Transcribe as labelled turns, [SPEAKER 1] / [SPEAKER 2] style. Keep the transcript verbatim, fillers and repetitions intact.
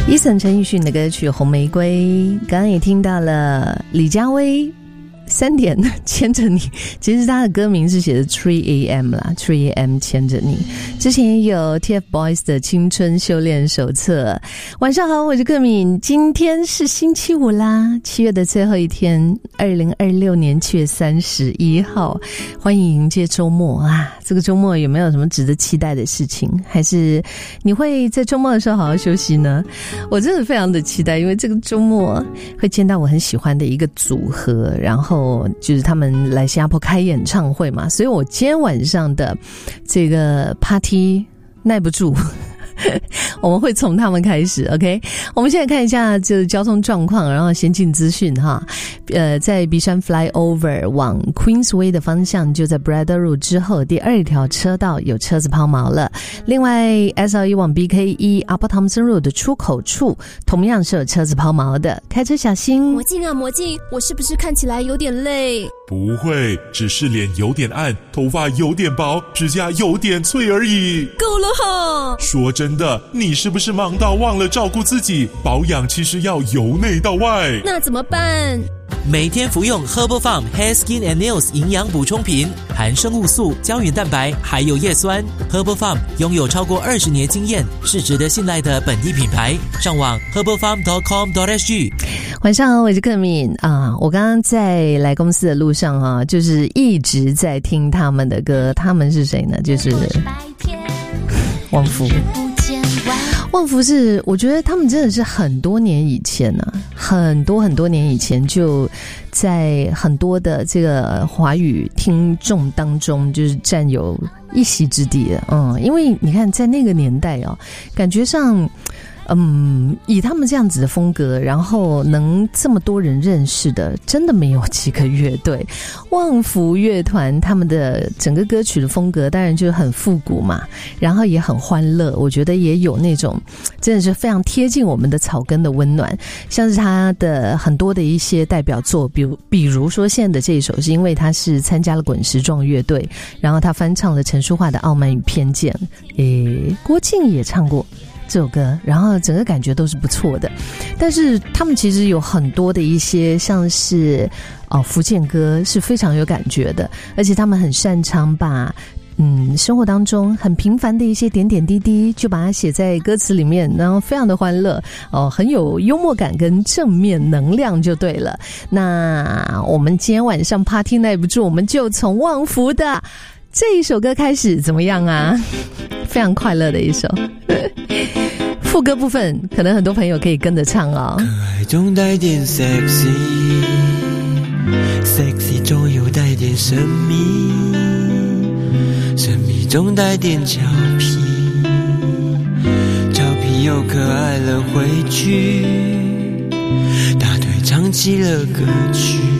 [SPEAKER 1] 伊森陈奕迅的歌曲《红玫瑰》，刚刚也听到了李佳薇三点牵着你，其实他的歌名是写的 three A M 啦 three A M 牵着你。之前也有 T F Boys 的青春修炼手册。晚上好，我是克敏，今天是星期五啦，七月的最后一天，二零二六年七月三十一号，欢迎迎接周末啊！这个周末有没有什么值得期待的事情？还是你会在周末的时候好好休息呢？我真的非常的期待，因为这个周末会见到我很喜欢的一个组合，然后就是他们来新加坡开演唱会嘛，所以我今天晚上的这个 party 耐不住我们会从他们开始 OK。 我们现在看一下就是交通状况，然后先进资讯哈。呃，在bishan山 flyover 往 Queensway 的方向，就在 Braddell Road 之后第二条车道有车子抛锚了。另外 S L 一 往 B K 一 Upper Thomson Road 的出口处同样是有车子抛锚的，开车小心。
[SPEAKER 2] 魔镜啊魔镜，我是不是看起来有点累？
[SPEAKER 3] 不会，只是脸有点暗，头发有点薄，指甲有点脆而已。
[SPEAKER 2] 够了哈！
[SPEAKER 3] 说真的，你是不是忙到忘了照顾自己？保养其实要由内到外。
[SPEAKER 2] 那怎么办？
[SPEAKER 4] 每天服用 Herbal Farm Hair Skin and Nails 营养补充品，含生物素、胶原蛋白还有叶酸。Herbal Farm 拥有超过二十年经验，是值得信赖的本地品牌。上网 herbal farm dot com dot s g。
[SPEAKER 1] 晚上好，我是克敏啊！我刚刚在来公司的路上啊，就是一直在听他们的歌。他们是谁呢？就是旺福。旺福是，我觉得他们真的是很多年以前啊，很多很多年以前就在很多的这个华语听众当中就是占有一席之地的。嗯，因为你看在那个年代哦，感觉上嗯，以他们这样子的风格，然后能这么多人认识的，真的没有几个乐队。旺福乐团他们的整个歌曲的风格当然就很复古嘛，然后也很欢乐，我觉得也有那种真的是非常贴近我们的草根的温暖。像是他的很多的一些代表作，比如比如说现在的这一首，是因为他是参加了滚石壮乐队，然后他翻唱了陈淑桦的《傲慢与偏见》，诶，郭靖也唱过这首歌，然后整个感觉都是不错的。但是他们其实有很多的一些像是哦福建歌是非常有感觉的，而且他们很擅长把嗯生活当中很平凡的一些点点滴滴就把它写在歌词里面，然后非常的欢乐哦，很有幽默感跟正面能量就对了。那我们今天晚上 party 耐不住，我们就从旺福的这一首歌开始，怎么样啊？非常快乐的一首副歌部分，可能很多朋友可以跟着唱哦。
[SPEAKER 5] 可爱中带点 sexy， sexy 中又带点神秘，神秘中带点俏皮，俏皮又可爱了回去，大腿唱起了歌曲。